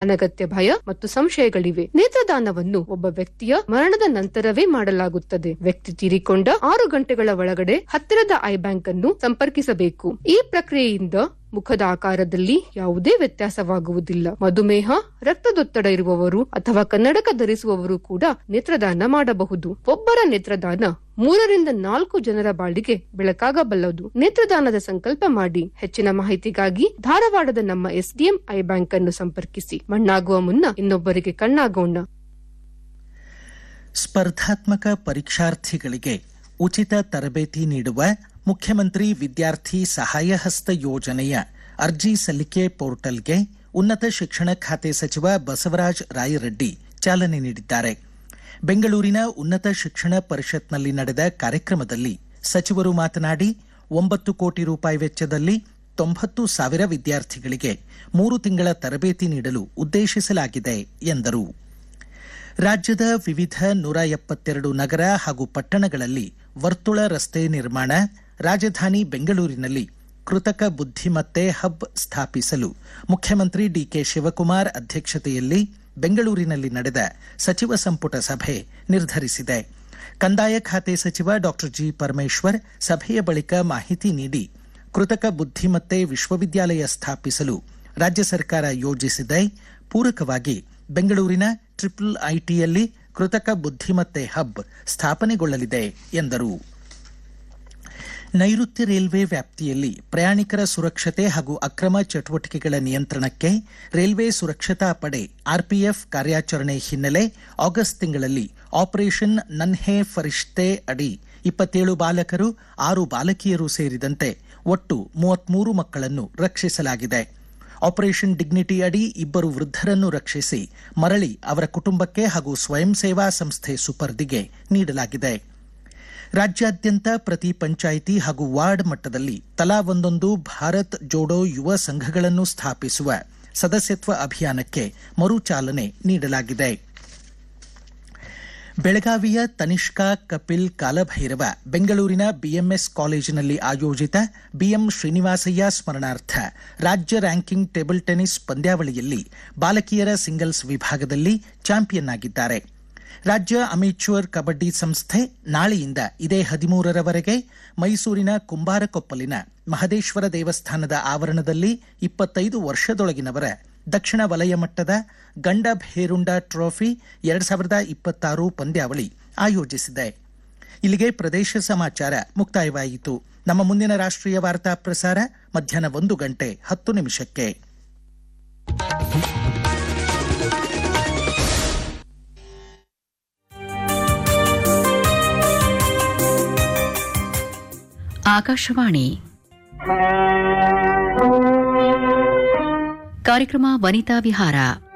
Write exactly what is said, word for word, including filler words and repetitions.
ಅನಗತ್ಯ ಭಯ ಮತ್ತು ಸಂಶಯಗಳಿವೆ. ನೇತ್ರದಾನವನ್ನು ಒಬ್ಬ ವ್ಯಕ್ತಿಯ ಮರಣದ ನಂತರವೇ ಮಾಡಲಾಗುತ್ತದೆ. ವ್ಯಕ್ತಿ ತೀರಿಕೊಂಡ ಆರು ಗಂಟೆಗಳ ಒಳಗಡೆ ಹತ್ತಿರದ ಐ ಬ್ಯಾಂಕ್ ಅನ್ನು ಸಂಪರ್ಕಿಸಬೇಕು. ಈ ಪ್ರಕ್ರಿಯೆಯಿಂದ ಮುಖದ ಆಕಾರದಲ್ಲಿ ಯಾವುದೇ ವ್ಯತ್ಯಾಸವಾಗುವುದಿಲ್ಲ. ಮಧುಮೇಹ, ರಕ್ತದೊತ್ತಡ ಇರುವವರು ಅಥವಾ ಕನ್ನಡಕ ಧರಿಸುವವರು ಕೂಡ ನೇತ್ರದಾನ ಮಾಡಬಹುದು. ಒಬ್ಬರ ನೇತ್ರದಾನ ಮೂರರಿಂದ ನಾಲ್ಕು ಜನರ ಬಾಳಿಗೆ ಬೆಳಕಾಗಬಲ್ಲದು. ನೇತ್ರದಾನದ ಸಂಕಲ್ಪ ಮಾಡಿ. ಹೆಚ್ಚಿನ ಮಾಹಿತಿಗಾಗಿ ಧಾರವಾಡದ ನಮ್ಮ ಎಸ್ಡಿಎಂ ಐ ಬ್ಯಾಂಕ್ ಅನ್ನು ಸಂಪರ್ಕಿಸಿ. ಮಣ್ಣಾಗುವ ಮುನ್ನ ಇನ್ನೊಬ್ಬರಿಗೆ ಕಣ್ಣಾಗೋಣ. ಸ್ಪರ್ಧಾತ್ಮಕ ಪರೀಕ್ಷಾರ್ಥಿಗಳಿಗೆ ಉಚಿತ ತರಬೇತಿ ನೀಡುವ ಮುಖ್ಯಮಂತ್ರಿ ವಿದ್ಯಾರ್ಥಿ ಸಹಾಯ ಹಸ್ತ ಯೋಜನೆಯ ಅರ್ಜಿ ಸಲ್ಲಿಕೆ ಪೋರ್ಟಲ್ಗೆ ಉನ್ನತ ಶಿಕ್ಷಣ ಖಾತೆ ಸಚಿವ ಬಸವರಾಜ ರಾಯರೆಡ್ಡಿ ಚಾಲನೆ ನೀಡಿದ್ದಾರೆ. ಬೆಂಗಳೂರಿನ ಉನ್ನತ ಶಿಕ್ಷಣ ಪರಿಷತ್ನಲ್ಲಿ ನಡೆದ ಕಾರ್ಯಕ್ರಮದಲ್ಲಿ ಸಚಿವರು ಮಾತನಾಡಿ, ಒಂಬತ್ತು ಕೋಟಿ ರೂಪಾಯಿ ವೆಚ್ಚದಲ್ಲಿ ತೊಂಬತ್ತು ಸಾವಿರ ವಿದ್ಯಾರ್ಥಿಗಳಿಗೆ ಮೂರು ತಿಂಗಳ ತರಬೇತಿ ನೀಡಲು ಉದ್ದೇಶಿಸಲಾಗಿದೆ ಎಂದರು. ರಾಜ್ಯದ ವಿವಿಧ ನೂರ ಎಪ್ಪತ್ತೆರಡು ನಗರ ಹಾಗೂ ಪಟ್ಟಣಗಳಲ್ಲಿ ವರ್ತುಳ ರಸ್ತೆ ನಿರ್ಮಾಣ, ರಾಜಧಾನಿ ಬೆಂಗಳೂರಿನಲ್ಲಿ ಕೃತಕ ಬುದ್ಧಿಮತ್ತೆ ಹಬ್ ಸ್ಥಾಪಿಸಲು ಮುಖ್ಯಮಂತ್ರಿ ಡಿಕೆ ಶಿವಕುಮಾರ್ ಅಧ್ಯಕ್ಷತೆಯಲ್ಲಿ ಬೆಂಗಳೂರಿನಲ್ಲಿ ನಡೆದ ಸಚಿವ ಸಂಪುಟ ಸಭೆ ನಿರ್ಧರಿಸಿದೆ. ಕಂದಾಯ ಖಾತೆ ಸಚಿವ ಡಾಕ್ಟರ್ ಜಿ ಪರಮೇಶ್ವರ್ ಸಭೆಯ ಬಳಿಕ ಮಾಹಿತಿ ನೀಡಿ, ಕೃತಕ ಬುದ್ಧಿಮತ್ತೆ ವಿಶ್ವವಿದ್ಯಾಲಯ ಸ್ಥಾಪಿಸಲು ರಾಜ್ಯ ಸರ್ಕಾರ ಯೋಜಿಸಿದೆ. ಪೂರಕವಾಗಿ ಬೆಂಗಳೂರಿನ ಟ್ರಿಪಲ್ ಐಟಿಯಲ್ಲಿ ಕೃತಕ ಬುದ್ಧಿಮತ್ತೆ ಹಬ್ ಸ್ಥಾಪನೆಗೊಳ್ಳಲಿದೆ ಎಂದರು. ನೈಋತ್ಯ ರೈಲ್ವೆ ವ್ಯಾಪ್ತಿಯಲ್ಲಿ ಪ್ರಯಾಣಿಕರ ಸುರಕ್ಷತೆ ಹಾಗೂ ಅಕ್ರಮ ಚಟುವಟಿಕೆಗಳ ನಿಯಂತ್ರಣಕ್ಕೆ ರೈಲ್ವೆ ಸುರಕ್ಷತಾ ಪಡೆ ಆರ್ಪಿಎಫ್ ಕಾರ್ಯಾಚರಣೆ ಹಿನ್ನೆಲೆ ಆಗಸ್ಟ್ ತಿಂಗಳಲ್ಲಿ ಆಪರೇಷನ್ ನನ್ಹೆ ಫರಿಷ್ತೆ ಅಡಿ ಇಪ್ಪತ್ತೇಳು ಬಾಲಕರು, ಆರು ಬಾಲಕಿಯರು ಸೇರಿದಂತೆ ಒಟ್ಟು ಮೂವತ್ಮೂರು ಮಕ್ಕಳನ್ನು ರಕ್ಷಿಸಲಾಗಿದೆ. ಆಪರೇಷನ್ ಡಿಗ್ನಿಟಿ ಅಡಿ ಇಬ್ಬರು ವೃದ್ಧರನ್ನು ರಕ್ಷಿಸಿ ಮರಳಿ ಅವರ ಕುಟುಂಬಕ್ಕೆ ಹಾಗೂ ಸ್ವಯಂ ಸೇವಾ ಸಂಸ್ಥೆ ಸುಪರ್ದಿಗೆ ನೀಡಲಾಗಿದೆ. ರಾಜ್ಯಾದ್ಯಂತ ಪ್ರತಿ ಪಂಚಾಯಿತಿ ಹಾಗೂ ವಾರ್ಡ್ ಮಟ್ಟದಲ್ಲಿ ತಲಾ ಒಂದೊಂದು ಭಾರತ್ ಜೋಡೋ ಯುವ ಸಂಘಗಳನ್ನು ಸ್ಥಾಪಿಸುವ ಸದಸ್ಯತ್ವ ಅಭಿಯಾನಕ್ಕೆ ಮರು ಚಾಲನೆ ನೀಡಲಾಗಿದೆ. ಬೆಳಗಾವಿಯ ತನಿಷ್ಕಾ ಕಪಿಲ್ ಕಾಲಭೈರವ ಬೆಂಗಳೂರಿನ ಬಿಎಂಎಸ್ ಕಾಲೇಜಿನಲ್ಲಿ ಆಯೋಜಿತ ಬಿಎಂ ಶ್ರೀನಿವಾಸಯ್ಯ ಸ್ಮರಣಾರ್ಥ ರಾಜ್ಯ ರ್ಯಾಂಕಿಂಗ್ ಟೇಬಲ್ ಟೆನಿಸ್ ಪಂದ್ಯಾವಳಿಯಲ್ಲಿ ಬಾಲಕಿಯರ ಸಿಂಗಲ್ಸ್ ವಿಭಾಗದಲ್ಲಿ ಚಾಂಪಿಯನ್ ಆಗಿದ್ದಾರೆ. ರಾಜ್ಯ ಅಮೇಚ್ಯೂರ್ ಕಬಡ್ಡಿ ಸಂಸ್ಥೆ ನಾಳೆಯಿಂದ ಇದೇ ಹದಿಮೂರರವರೆಗೆ ಮೈಸೂರಿನ ಕುಂಬಾರಕೊಪ್ಪಲಿನ ಮಹದೇಶ್ವರ ದೇವಸ್ಥಾನದ ಆವರಣದಲ್ಲಿ ಇಪ್ಪತ್ತೈದು ವರ್ಷದೊಳಗಿನವರ ದಕ್ಷಿಣ ವಲಯ ಮಟ್ಟದ ಗಂಡ ಭೇರುಂಡ ಟ್ರೋಫಿ ಎರಡ್ ಸಾವಿರದ ಇಪ್ಪತ್ತಾರು ಪಂದ್ಯಾವಳಿ ಆಯೋಜಿಸಿದೆ. ಇಲ್ಲಿಗೆ ಪ್ರದೇಶ ಸಮಾಚಾರ ಮುಕ್ತಾಯವಾಯಿತು. ನಮ್ಮ ಮುಂದಿನ ರಾಷ್ಟ್ರೀಯ ವಾರ್ತಾ ಪ್ರಸಾರ ಮಧ್ಯಾಹ್ನ ಒಂದು ಗಂಟೆ ಹತ್ತು ನಿಮಿಷಕ್ಕೆ. ಆಕಾಶವಾಣಿ ಕಾರ್ಯಕ್ರಮ ವನಿತಾ ವಿಹಾರ.